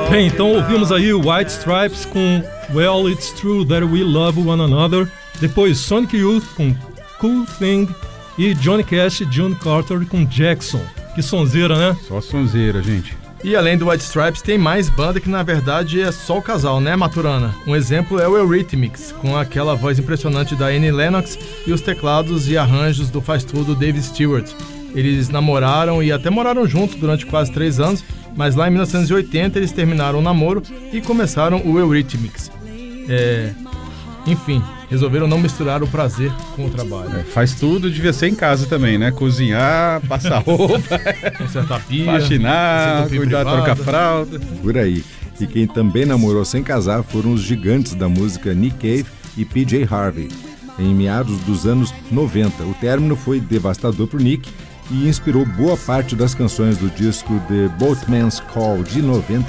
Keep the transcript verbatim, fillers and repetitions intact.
Bem, então ouvimos aí White Stripes com Well, It's True That We Love One Another, depois Sonic Youth com Cool Thing e Johnny Cash e June Carter com Jackson. Que sonzeira, né? Só sonzeira, gente. E além do White Stripes, tem mais banda que na verdade é só o casal, né, Maturana? Um exemplo é o Eurythmics, com aquela voz impressionante da Annie Lennox e os teclados e arranjos do faz-tudo Dave Stewart. Eles namoraram e até moraram juntos durante quase três anos, mas lá em mil novecentos e oitenta eles terminaram o namoro e começaram o Eurythmics. É... Enfim, resolveram não misturar o prazer com o trabalho. É, faz tudo, devia ser em casa também, né? Cozinhar, passar roupa, consertar pia, faxinar, cuidar, trocar fralda. Por aí. E quem também namorou sem casar foram os gigantes da música Nick Cave e P J Harvey. Em meados dos anos noventa, o término foi devastador para o Nick e inspirou boa parte das canções do disco The Boatman's Call de noventa.